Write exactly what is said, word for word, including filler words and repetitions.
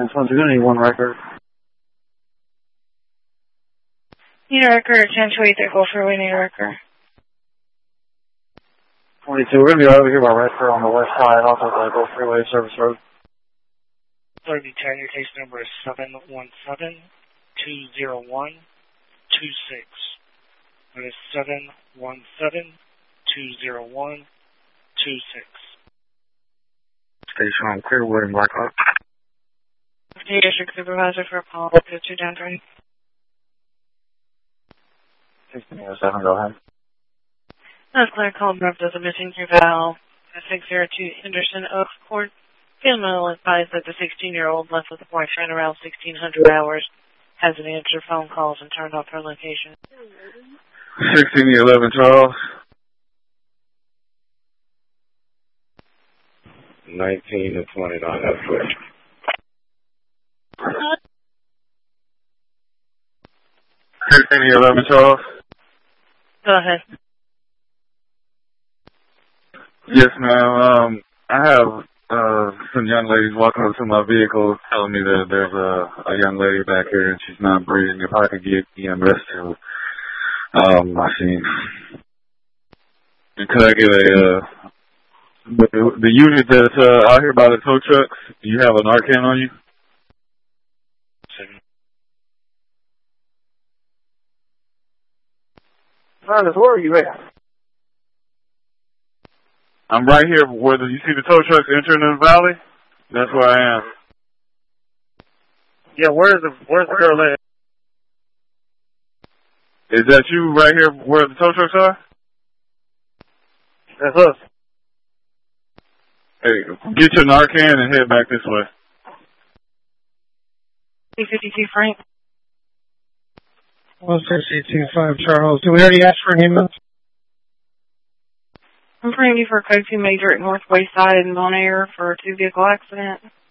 ten twenty, you're going to need one record. Need a record, ten twenty-three Gulf Freeway, need a record. twenty-two, we're going to be right over here by Redford on the west side, off of the Gulf Freeway Service Road. thirty ten, your case number is seven one seven, two zero one, two six. That is seven one seven, two zero one, two six. Station on Clearwood and Blackhawk. The district supervisor for Apollo fifty-two down three. sixteen oh seven, go ahead. That's Claire Colbrook, does a missing through valve. six zero two Henderson Oak Court. Female advised that the sixteen-year-old left with a boyfriend around sixteen hundred hours. Hasn't answered phone calls and turned off her location. sixteen eleven, Charles. nineteen to twenty-nine, that's quick. sixteen eleven, Charles. Go ahead. Yes, ma'am. Um, I have uh, some young ladies walking up to my vehicle telling me that there's a, a young lady back here and she's not breathing. If I could get E M S to um, my scene. And could I get a, uh, the, the unit that's uh, out here by the tow trucks, do you have a Narcan on you? Ernest, where are you at? I'm right here where the, you see the tow trucks entering the valley? That's where I am. Yeah, where's the where's the girl at? Is that you right here where the tow trucks are? That's us. Hey, get your Narcan and head back this way. C fifty-two Frank. one six eight two five Charles. Did we already ask for an ambulance? I'm praying you for a code two major at Northwest Side in Bonaire for a two vehicle accident.